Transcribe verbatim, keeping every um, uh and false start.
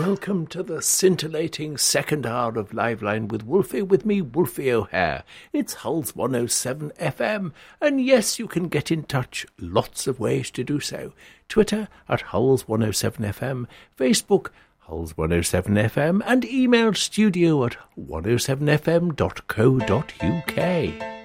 welcome to the scintillating second hour of Liveline with Wolfie, with me, Wolfie O'Hare. It's Hulls one oh seven F M, and yes, you can get in touch. Lots of ways to do so. Twitter at Hulls one oh seven F M, Facebook Hulls one oh seven F M, and email studio at one oh seven f m dot co dot uk.